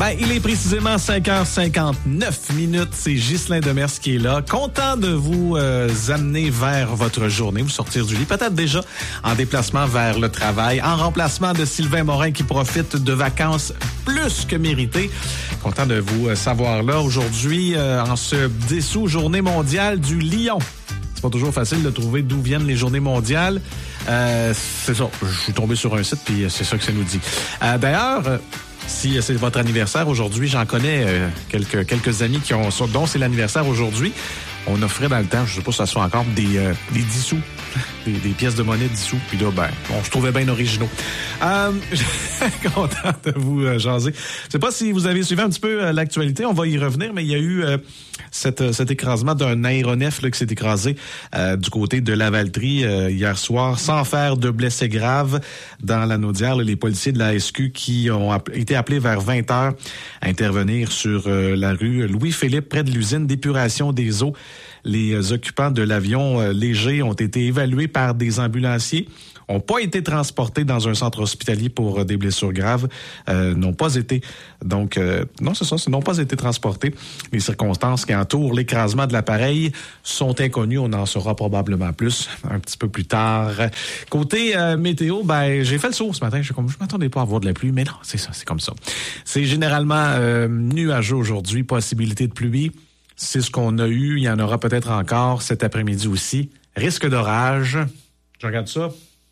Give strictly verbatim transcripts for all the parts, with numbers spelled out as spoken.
Ben, il est précisément cinq heures cinquante-neuf minutes. C'est Ghislain Demers qui est là. Content de vous euh, amener vers votre journée, vous sortir du lit. Peut-être déjà en déplacement vers le travail, en remplacement de Sylvain Morin qui profite de vacances plus que méritées. Content de vous euh, savoir là aujourd'hui euh, en ce dessous journée mondiale du lion. C'est pas toujours facile de trouver d'où viennent les journées mondiales. Euh, c'est ça. Je suis tombé sur un site puis c'est ça que ça nous dit. Euh, d'ailleurs... Euh, Si c'est votre anniversaire aujourd'hui, j'en connais euh, quelques quelques amis qui ont dont c'est l'anniversaire aujourd'hui. On offrait dans le temps, je sais pas si ça soit encore, des, euh, des dix sous, des, des pièces de monnaie dix sous. Puis là, ben, on se trouvait bien originaux. Euh, je suis content de vous euh, jaser. Je sais pas si vous avez suivi un petit peu euh, l'actualité, on va y revenir, mais il y a eu euh, cette, cet écrasement d'un aéronef là, qui s'est écrasé euh, du côté de Lavaltrie euh, hier soir, sans faire de blessés graves dans la Naudière. Là, les policiers de la S Q qui ont app- été appelés vers vingt heures à intervenir sur euh, la rue Louis-Philippe, près de l'usine d'épuration des eaux. Les occupants de l'avion euh, léger ont été évalués par des ambulanciers, n'ont pas été transportés dans un centre hospitalier pour euh, des blessures graves, euh, n'ont pas été, donc, euh, non, c'est ça, n'ont pas été transportés. Les circonstances qui entourent l'écrasement de l'appareil sont inconnues. On en saura probablement plus un petit peu plus tard. Côté euh, météo, ben, j'ai fait le saut ce matin. Je, je m'attendais pas à avoir de la pluie, mais non, c'est ça, c'est comme ça. C'est généralement euh, nuageux aujourd'hui, possibilité de pluie. C'est ce qu'on a eu. Il y en aura peut-être encore cet après-midi aussi. Risque d'orage. Je regarde ça.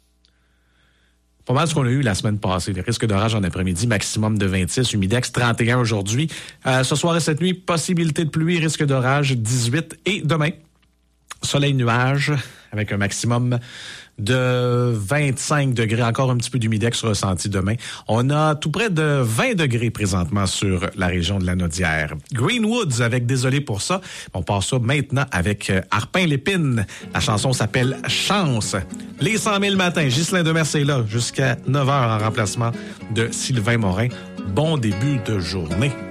Pas mal ce qu'on a eu la semaine passée. Les risques d'orage en après-midi, maximum de vingt-six, humidex trente et un aujourd'hui. Euh, ce soir et cette nuit, possibilité de pluie, risque d'orage dix-huit. Et demain, soleil nuage avec un maximum de vingt-cinq degrés, encore un petit peu d'humidex ressenti demain. On a tout près de vingt degrés présentement sur la région de la Naudière. Greenwoods avec Désolé pour ça. On passe ça maintenant avec Harpin Lépine. La chanson s'appelle Chance. Les cent mille matins, Ghislain Demers est là jusqu'à neuf heures en remplacement de Sylvain Morin. Bon début de journée.